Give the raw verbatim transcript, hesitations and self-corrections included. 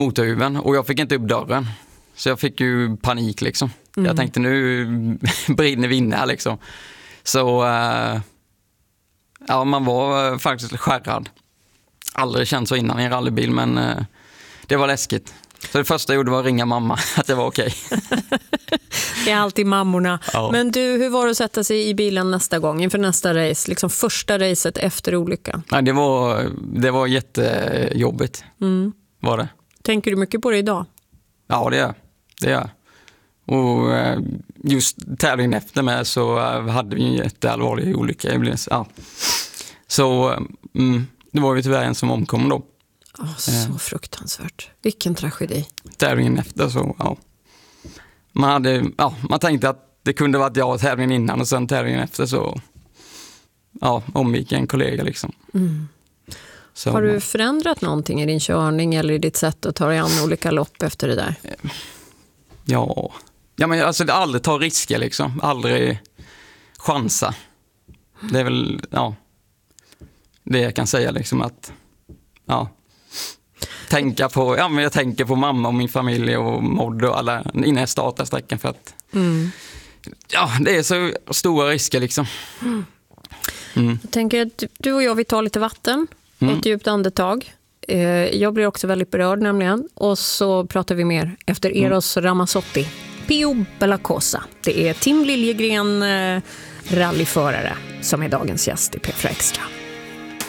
motorhuven och jag fick inte upp dörren. Så jag fick ju panik liksom. Mm. Jag tänkte nu brinner vi inne här liksom. Så uh, ja, man var faktiskt skärrad. Aldrig känt så innan i en rallybil, men uh, det var läskigt. Så det första jag gjorde var att ringa mamma att det var okej. Det är alltid mammorna. Ja. Men du, hur var det att sätta sig i bilen nästa gång inför nästa race? Liksom första racet efter olyckan. Nej, det var, det var jättejobbigt. Mm. Var det. Tänker du mycket på det idag? Ja, det gör det gör. Och just tävlingen efter med så hade vi en jätteallvarlig olycka. Ja. Så mm, det var ju tyvärr en som omkom då. Oh, så eh. fruktansvärt. Vilken tragedi. Tävlingen efter så, ja. Man, hade, ja, man tänkte att det kunde varit jag tävlingen innan och sen tävlingen efter så ja, omgick en kollega liksom. Mm. Så, har du förändrat någonting i din körning eller i ditt sätt att ta dig an olika lopp efter det där? Ja, ja men alltså det aldrig ta risker liksom. Aldrig chansa. Det är väl, ja, det jag kan säga liksom att, ja, tänka på, ja men jag tänker på mamma och min familj och Modd och alla innan jag startar sträckan för att, mm. ja, det är så stora risker liksom. Mm. Mm. Jag tänker att du och jag, vi tar lite vatten och mm. ett djupt andetag. Jag blir också väldigt berörd nämligen. Och så pratar vi mer efter Eros mm. Ramazzotti. Pio Bella Cosa. Det är Tim Liljegren, rallyförare, som är dagens gäst i P fyra Extra.